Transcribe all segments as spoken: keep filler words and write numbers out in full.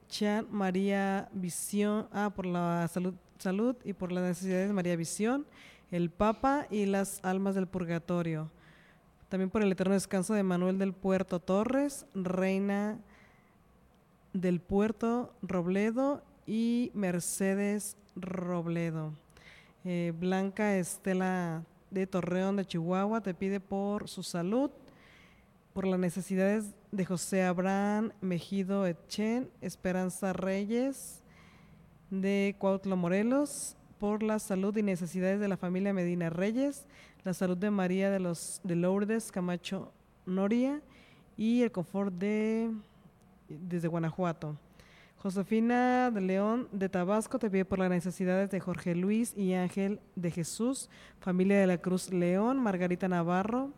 Chan, María Visión, ah, por la salud, salud y por las necesidades de María Visión, el Papa y las almas del purgatorio. También por el eterno descanso de Manuel del Puerto Torres, Reina del Puerto Robledo y Mercedes Robledo. Eh, Blanca Estela de Torreón de Chihuahua te pide por su salud, por las necesidades de José Abraham Mejido Etchen, Esperanza Reyes de Cuautla Morelos, por la salud y necesidades de la familia Medina Reyes, la salud de María de los de Lourdes Camacho Noria y el confort de desde Guanajuato. Josefina de León de Tabasco te pide por las necesidades de Jorge Luis y Ángel de Jesús, familia de la Cruz León, Margarita Navarro,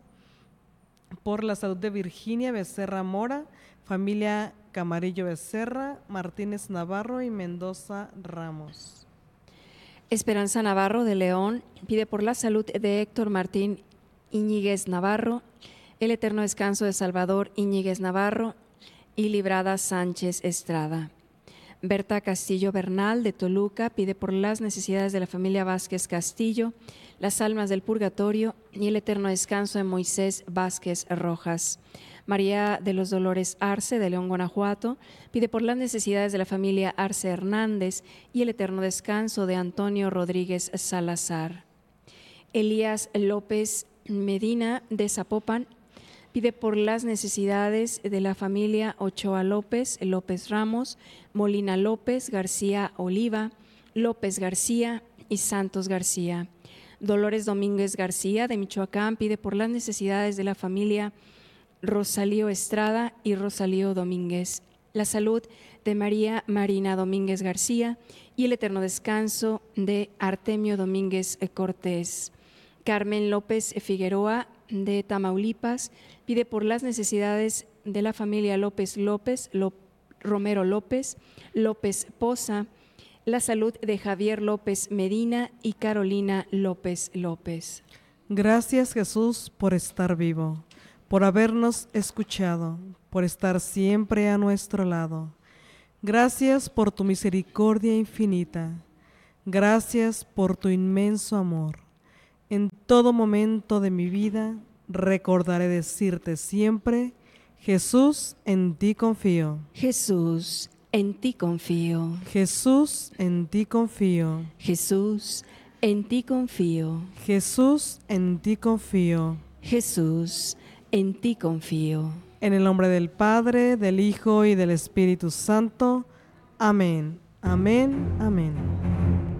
por la salud de Virginia Becerra Mora, familia Camarillo Becerra, Martínez Navarro y Mendoza Ramos. Esperanza Navarro de León pide por la salud de Héctor Martín Iñiguez Navarro, el eterno descanso de Salvador Iñiguez Navarro y Librada Sánchez Estrada. Berta Castillo Bernal de Toluca pide por las necesidades de la familia Vázquez Castillo, las almas del purgatorio y el eterno descanso de Moisés Vázquez Rojas. María de los Dolores Arce de León, Guanajuato, pide por las necesidades de la familia Arce Hernández y el eterno descanso de Antonio Rodríguez Salazar. Elías López Medina de Zapopan pide por las necesidades de la familia Ochoa López, López Ramos, Molina López, García Oliva, López García y Santos García. Dolores Domínguez García de Michoacán pide por las necesidades de la familia Rosalío Estrada y Rosalío Domínguez, la salud de María Marina Domínguez García y el eterno descanso de Artemio Domínguez Cortés. Carmen López Figueroa de Tamaulipas pide por las necesidades de la familia López López, Ló- Romero López, López Poza, la salud de Javier López Medina y Carolina López López. Gracias, Jesús, por estar vivo, por habernos escuchado, por estar siempre a nuestro lado. Gracias por tu misericordia infinita. Gracias por tu inmenso amor. En todo momento de mi vida recordaré decirte siempre: Jesús, en ti confío. Jesús, en ti confío. Jesús, en ti confío. Jesús, en ti confío. Jesús, en ti confío. Jesús, en ti confío. En el nombre del Padre, del Hijo y del Espíritu Santo. Amén. Amén. Amén.